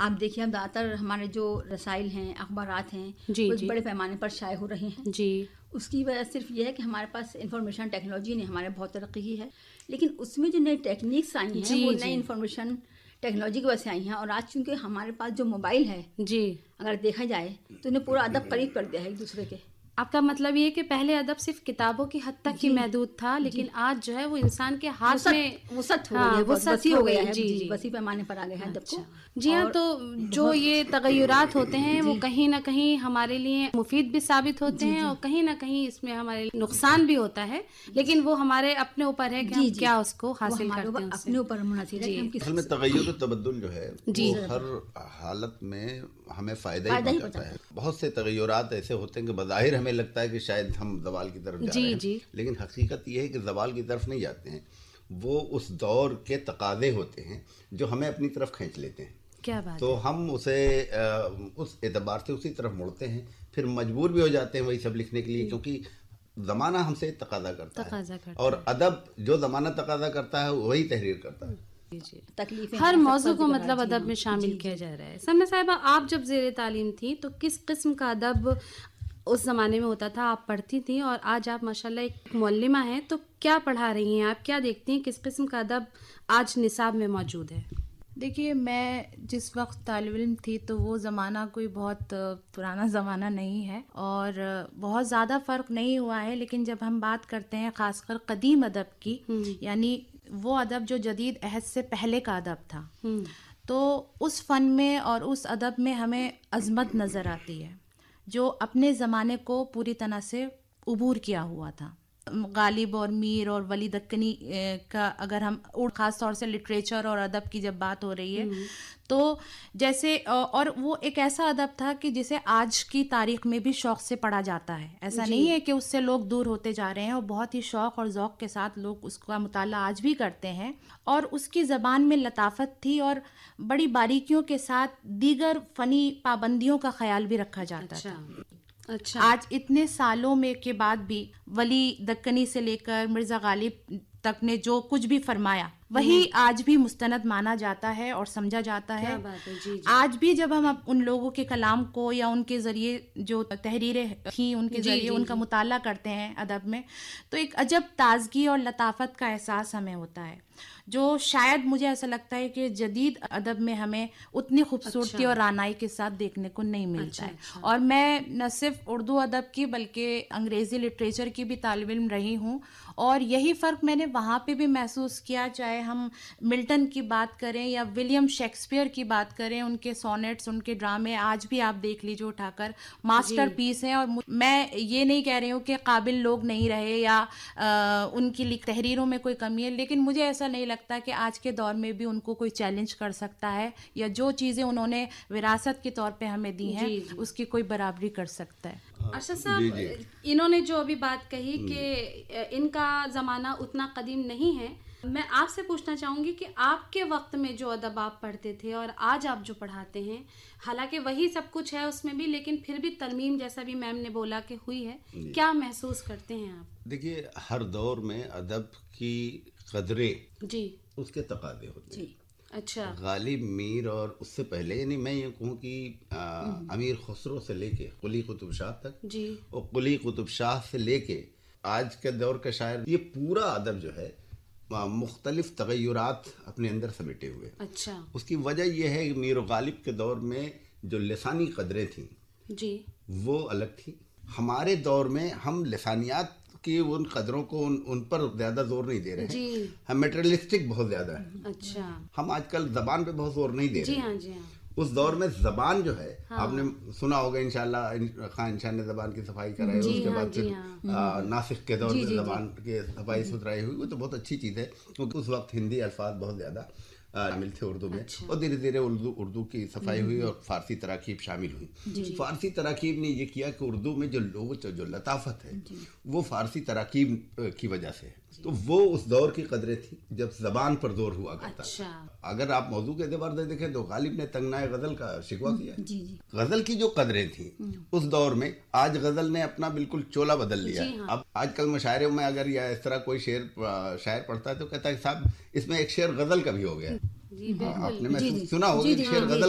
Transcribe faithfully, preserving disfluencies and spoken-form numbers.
آپ دیکھیے اب زیادہ تر ہمارے جو رسائل ہیں، اخبارات ہیں، جی وہ جی بڑے پیمانے پر شائع ہو رہے ہیں. جی اس کی وجہ صرف یہ ہے کہ ہمارے پاس انفارمیشن ٹیکنالوجی نے ہمارے بہت ترقی کی ہے، لیکن اس میں جو نئی ٹیکنیکس آئی ہیں جی وہ جی نئی انفارمیشن ٹیکنالوجی کی وجہ سے آئی ہیں. اور آج چونکہ ہمارے پاس جو موبائل ہے جی اگر دیکھا جائے تو انہیں پورا ادب قریب کر دیا ہے ایک دوسرے کے. آپ کا مطلب یہ کہ پہلے ادب صرف کتابوں کی حد تک ہی محدود تھا، لیکن آج جو ہے وہ انسان کے ہاتھ میں وسعت ہو گئی ہاں ہے، وسعت وسیع ہو گیا ہے. جی جی جی وسیع پیمانے پر آ گیا ہے ادب کو. جی ہاں. تو جو یہ تغیرات ہوتے ہیں وہ کہیں نہ کہیں ہمارے لیے مفید بھی ثابت ہوتے ہیں اور کہیں نہ کہیں اس میں ہمارے لیے نقصان بھی ہوتا ہے، لیکن وہ ہمارے اپنے اوپر ہے کہ ہم کیا اس کو حاصل کرتے ہیں. اپنے اوپر منحصر ہے کہ ہم کس اصل میں تغیر و تبدل جو ہے وہ ہر حالت میں ہمیں فائدہ ہی پہنچاتا ہے. بہت سے تغیرات ایسے ہوتے ہیں کہ بظاہر ہمیں لگتا ہے کہ شاید ہم زوال کی طرف جا رہے ہیں، لیکن حقیقت یہ ہے کہ زوال کی طرف نہیں جاتے ہیں، وہ اس دور کے تقاضے ہوتے ہیں جو ہمیں اپنی طرف کھینچ لیتے ہیں. کیا بات تو ہم اسے اس اعتبار سے اسی طرف مڑتے ہیں، پھر مجبور بھی ہو جاتے ہیں وہی سب لکھنے کے لیے، کیونکہ زمانہ ہم سے تقاضا کرتا ہے اور ادب جو زمانہ تقاضا کرتا ہے وہی تحریر کرتا ہے. ہر موضوع کو مطلب ادب میں شامل کیا جا رہا ہے. سمنا صاحبہ، آپ جب زیر تعلیم تھی تو کس قسم کا ادب اس زمانے میں ہوتا تھا آپ پڑھتی تھیں، اور آج آپ ماشاءاللہ ایک معلمہ ہیں تو کیا پڑھا رہی ہیں آپ؟ کیا دیکھتی ہیں کس قسم کا ادب آج نصاب میں موجود ہے؟ دیکھیے، میں جس وقت طالب علم تھی تو وہ زمانہ کوئی بہت پرانا زمانہ نہیں ہے اور بہت زیادہ فرق نہیں ہوا ہے، لیکن جب ہم بات کرتے ہیں خاص کر قدیم ادب کی، یعنی وہ ادب جو جدید عہد سے پہلے کا ادب تھا، تو اس فن میں اور اس ادب میں ہمیں عظمت نظر آتی ہے جو اپنے زمانے کو پوری طرح سے عبور کیا ہوا تھا. غالب اور میر اور ولی دکنی کا اگر ہم خاص طور سے لٹریچر اور ادب کی جب بات ہو رہی ہے تو جیسے، اور وہ ایک ایسا ادب تھا کہ جسے آج کی تاریخ میں بھی شوق سے پڑھا جاتا ہے. ایسا نہیں ہے کہ اس سے لوگ دور ہوتے جا رہے ہیں، اور بہت ہی شوق اور ذوق کے ساتھ لوگ اس کا مطالعہ آج بھی کرتے ہیں. اور اس کی زبان میں لطافت تھی اور بڑی باریکیوں کے ساتھ دیگر فنی پابندیوں کا خیال بھی رکھا جاتا تھا. اچھا. آج اتنے سالوں میں کے بعد بھی ولی دکنی سے لے کر مرزا غالب تک نے جو کچھ بھی فرمایا وہی آج بھی مستند مانا جاتا ہے اور سمجھا جاتا ہے. آج بھی جب ہم ان لوگوں کے کلام کو یا ان کے ذریعے جو تحریریں تھیں ان کے ذریعے ان کا مطالعہ کرتے ہیں ادب میں، تو ایک عجب تازگی اور لطافت کا احساس ہمیں ہوتا ہے جو شاید مجھے ایسا لگتا ہے کہ جدید ادب میں ہمیں اتنی خوبصورتی اور رعنائی کے ساتھ دیکھنے کو نہیں ملتا ہے. اور میں نہ صرف اردو ادب کی بلکہ انگریزی لٹریچر کی بھی طالب علم رہی ہوں، اور یہی فرق میں نے وہاں پہ بھی محسوس کیا، چاہے ہم ملٹن کی بات کریں یا ولیم شیکسپیئر کی بات کریں، ان کے سونیٹس، ان کے ڈرامے آج بھی آپ دیکھ لیجیے اٹھا کر ماسٹر پیس ہیں. اور میں یہ نہیں کہہ رہی ہوں کہ قابل لوگ نہیں رہے یا ان کی تحریروں میں کوئی کمی ہے، لیکن مجھے ایسا نہیں لگتا کہ آج کے دور میں بھی ان کو کوئی چیلنج کر سکتا ہے یا جو چیزیں انہوں نے وراثت کے طور پہ ہمیں دی ہیں اس کی کوئی برابری کر سکتا ہے. ارشد صاحب، انہوں نے جو ابھی بات کہی کہ ان کا زمانہ اتنا قدیم نہیں ہے، میں آپ سے پوچھنا چاہوں گی کہ آپ کے وقت میں جو ادب آپ پڑھتے تھے اور آج آپ جو پڑھاتے ہیں، حالانکہ وہی سب کچھ ہے اس میں بھی، لیکن پھر بھی ترمیم جیسا بھی میم نے بولا کہ ہوئی ہے، کیا محسوس کرتے ہیں آپ؟ دیکھیے، ہر دور میں ادب کی قدریں جی اس کے تقاضے ہوتے ہیں. اچھا. غالب، میر اور اس سے پہلے، یعنی میں یہ کہوں کہ امیر خسرو سے لے کے قلی قطب شاہ تک، جی، اور قلی قطب شاہ سے لے کے آج کے دور کا شاعر، یہ پورا ادب جو ہے مختلف تغیرات اپنے اندر سمیٹے ہوئے. اچھا. اس کی وجہ یہ ہے کہ میر و غالب کے دور میں جو لسانی قدریں تھیں جی وہ الگ تھیں. ہمارے دور میں ہم لسانیات کی ان قدروں کو ان, ان پر زیادہ زور نہیں دے رہے ہیں. جی. ہم میٹریلسٹک بہت زیادہ ہیں. اچھا. ہم آج کل زبان پہ بہت زور نہیں دے رہے. جی ہاں جی ہاں. اس دور میں زبان جو ہے، آپ نے سنا ہوگا انشاءاللہ خان شاہ نے زبان کی صفائی کرائی، اس کے بعد پھر ناسخ کے دور میں زبان کی صفائی ستھرائی ہوئی. وہ تو بہت اچھی چیز ہے کیونکہ اس وقت ہندی الفاظ بہت زیادہ شامل تھے اردو میں، اور دھیرے دھیرے اردو اردو کی صفائی ہوئی اور فارسی تراکیب شامل ہوئی. فارسی تراکیب نے یہ کیا کہ اردو میں جو لوگ جو لطافت ہے وہ فارسی تراکیب کی وجہ سے ہے. تو وہ اس دور کی قدریں تھیں جب زبان پر زور ہوا کرتا تھا. اگر آپ موضوع کے اعتبار سے دیکھیں تو غالب نے تنگنائے غزل کا شکوہ کیا ہے. غزل کی جو قدریں تھیں اس دور میں، آج غزل نے اپنا بالکل چولا بدل لیا. اب آج کل مشاعروں میں اگر یا اس طرح کوئی شعر شاعر پڑھتا ہے تو کہتا ہے صاحب اس میں ایک شعر غزل کا بھی ہو گیا. آپ نے سنا ہوگا شعر غزل